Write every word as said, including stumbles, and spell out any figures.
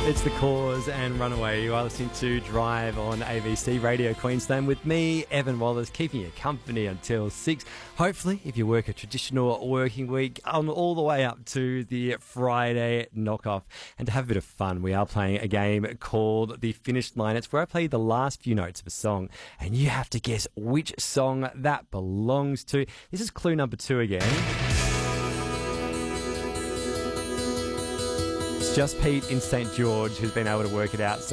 It's The Cause and Runaway. You are listening to Drive on A B C Radio Queensland with me, Evan Wallace, keeping you company until six. Hopefully, if you work a traditional working week, um, all the way up to the Friday knockoff. And to have a bit of fun, we are playing a game called The Finished Line. It's where I play the last few notes of a song, and you have to guess which song that belongs to. This is clue number two again. It's just Pete in Saint George who's been able to work it out. So